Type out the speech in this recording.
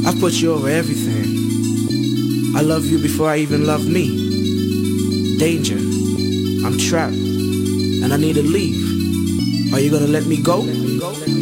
I've put you over everything. I love you before I even love me. Danger, I'm trapped, and I need to leave. Are you gonna let me go?